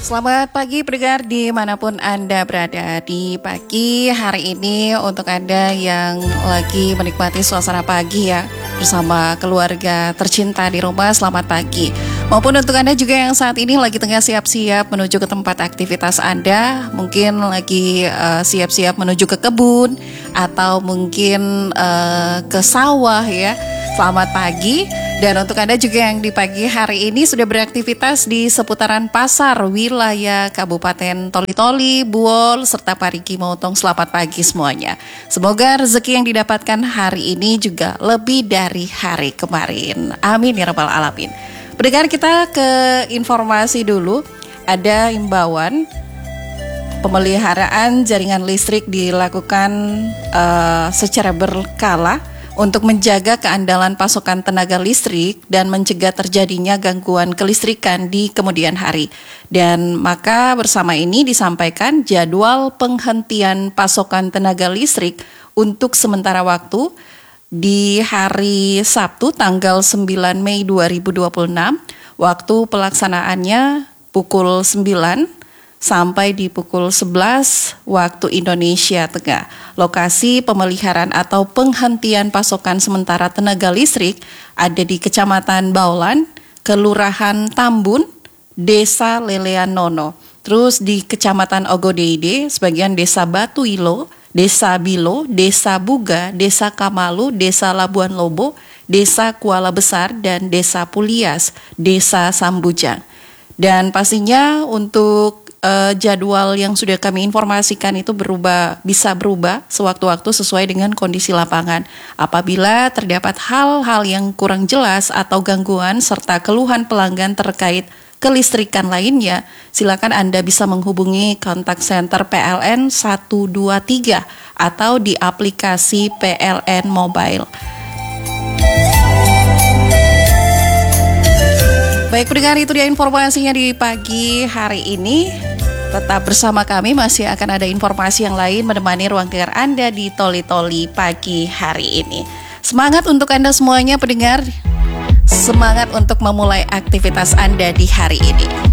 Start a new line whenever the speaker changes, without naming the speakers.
Selamat pagi pendengar dimanapun Anda berada. Di pagi hari ini untuk Anda yang lagi menikmati suasana pagi ya bersama keluarga tercinta di rumah, selamat pagi. Maupun untuk Anda juga yang saat ini lagi tengah siap-siap menuju ke tempat aktivitas Anda, mungkin lagi siap-siap menuju ke kebun atau mungkin ke sawah ya. Selamat pagi. Dan untuk Anda juga yang di pagi hari ini sudah beraktivitas di seputaran pasar wilayah Kabupaten Toli-Toli, Buol, serta Parigi Motong, selamat pagi semuanya. Semoga rezeki yang didapatkan hari ini juga lebih dari hari kemarin. Amin ya rabbal alamin. Pendengar, kita ke informasi dulu. Ada imbauan pemeliharaan jaringan listrik dilakukan secara berkala untuk menjaga keandalan pasokan tenaga listrik dan mencegah terjadinya gangguan kelistrikan di kemudian hari. Dan maka bersama ini disampaikan jadwal penghentian pasokan tenaga listrik untuk sementara waktu di hari Sabtu tanggal 9 Mei 2026. Waktu pelaksanaannya pukul 9 sampai di pukul 11 waktu Indonesia Tengah. Lokasi pemeliharaan atau penghentian pasokan sementara tenaga listrik ada di Kecamatan Baulan, Kelurahan Tambun, Desa Lelean Nono. Terus di Kecamatan Ogodeide, sebagian Desa Batu Ilo, Desa Bilo, Desa Buga, Desa Kamalu, Desa Labuan Lobo, Desa Kuala Besar, dan Desa Pulias, Desa Sambujang. Dan pastinya untuk jadwal yang sudah kami informasikan itu bisa berubah sewaktu-waktu sesuai dengan kondisi lapangan. Apabila terdapat hal-hal yang kurang jelas atau gangguan serta keluhan pelanggan terkait kelistrikan lainnya, silakan Anda bisa menghubungi kontak center PLN 123 atau di aplikasi PLN Mobile. Baik pendengar, itu dia informasinya di pagi hari ini. Tetap bersama kami, masih akan ada informasi yang lain menemani ruang dengar Anda di Toli-Toli pagi hari ini. Semangat untuk Anda semuanya pendengar, semangat untuk memulai aktivitas Anda di hari ini.